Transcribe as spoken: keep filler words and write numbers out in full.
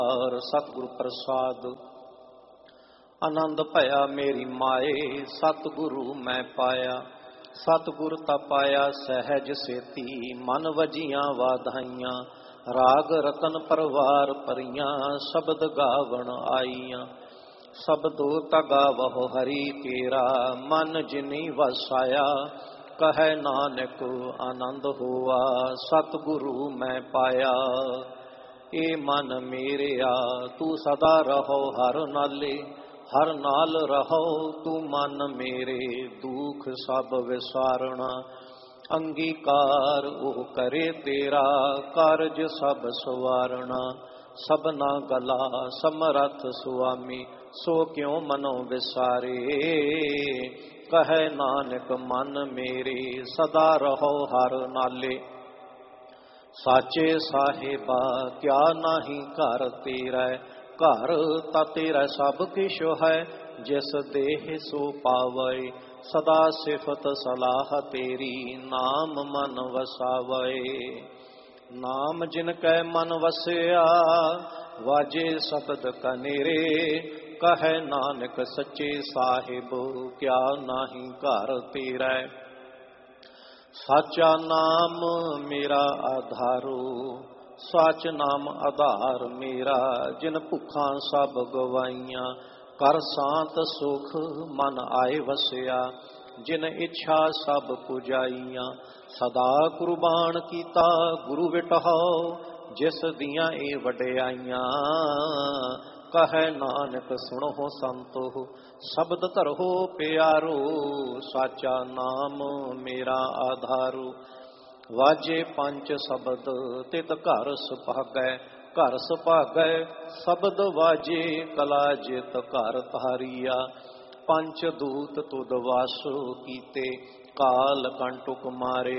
ਔਰ ਸਤਿਗੁਰ ਪ੍ਰਸਾਦ। ਆਨੰਦ ਭਇਆ ਮੇਰੀ ਮਾਏ, ਸਤਿਗੁਰੂ ਮੈਂ ਪਾਇਆ। ਸਤਿਗੁਰ ਤਾ ਪਾਇਆ ਸਹਿਜ ਸੇਤੀ, ਮਨ ਵਜੀਆਂ ਵਾਧਾਈਆਂ। ਰਾਗ ਰਤਨ ਪਰਵਾਰ ਭਰੀਆਂ, ਸ਼ਬਦ ਗਾਵਣ ਆਈਆਂ। ਸ਼ਬਦੋ ਤਾ ਗਾਵਹੁ ਹਰੀ ਤੇਰਾ, ਮਨ ਜਿਨੀ ਵਸਾਇਆ। ਕਹੈ ਨਾਨਕ ਆਨੰਦ ਹੋਆ, ਸਤਿਗੁਰੂ ਮੈਂ ਪਾਇਆ। ਏ ਮਨ ਮੇਰਿਆ ਤੂੰ ਸਦਾ ਰਹੋ ਹਰ ਨਾਲੇ, ਹਰ ਨਾਲ ਰਹੋ ਤੂੰ ਮਨ ਮੇਰੇ, ਦੁਖ ਸਭ ਵਿਸਾਰਣਾ। ਅੰਗੀਕਾਰ ਉਹ ਕਰੇ ਤੇਰਾ, ਕਾਰਜ ਸਭ ਸਵਾਰਣਾ। ਸਭਨਾ ਗਲਾ ਸਮਰੱਥ ਸੁਆਮੀ, ਸੋ ਕਿਉ ਮਨੋ ਵਿਸਾਰੇ। ਕਹੈ ਨਾਨਕ ਮਨ ਮੇਰੇ, ਸਦਾ ਰਹੋ ਹਰ ਨਾਲੇ। ਸਾਚੇ ਸਾਹਿਬਾ ਕਿਆ ਨਾਹੀ ਘਰ ਤੇਰਾ, ਘਰ ਤਾ ਤੇਰਾ ਸਭ ਕਿਛ ਹੈ। ਜਿਸ ਦੇਹ ਸੋ ਪਾਵੈ, ਸਦਾ ਸਿਫਤ ਸਲਾਹ ਤੇਰੀ, ਨਾਮ ਮਨ ਵਸਾਵੈ। ਨਾਮ ਜਿਨ ਕੈ ਮਨ ਵਸਿਆ, ਵਾਜੇ ਸ਼ਬਦ ਕਨੇਰੇ। ਕਹੈ ਨਾਨਕ ਸੱਚੇ ਸਾਹਿਬ ਕਿਆ ਨਾਹੀ ਘਰ ਤੇਰਾ। ਸਾਚਾ ਨਾਮ ਮੇਰਾ ਆਧਾਰੋ, ਸਾਚ ਨਾਮ ਆਧਾਰ ਮੇਰਾ। ਜਿਨ ਭੁੱਖਾਂ ਸਭ ਗਵਾਈਆਂ, ਕਰ ਸ਼ਾਂਤ ਸੁਖ ਮਨ ਆਏ ਵਸਿਆ। ਜਿਨ ਇੱਛਾ ਸਭ ਪੁਜਾਈਆਂ, ਸਦਾ ਕੁਰਬਾਨ ਕੀਤਾ ਗੁਰੂ ਵਿਟਹੁ। ਜਿਸ ਦੀਆਂ ਇਹ ਵਡਿਆਈਆਂ, ਕਹੈ ਨਾਨਕ ਸੁਣੋ ਸੰਤੋ, ਸ਼ਬਦ ਧਰੋ ਪਿਆਰੋ। ਸਾਚਾ ਨਾਮ ਮੇਰਾ ਆਧਾਰੋ, ਵਾਜੇ ਪੰਜ ਸ਼ਬਦ ਤਿਤ ਘਰ ਸੁਭਾਗੈ। ਘਰ ਸੁਭਾਗੈ ਸ਼ਬਦ ਵਾਜੇ, ਕਲਾ ਜਿਤ ਘਰ ਧਾਰੀਆ। ਪੰਚ ਦੂਤ ਤੁਧ ਵਾਸ ਕੀਤੇ, ਕਾਲ ਕੰਟੁਕ ਮਾਰੇ।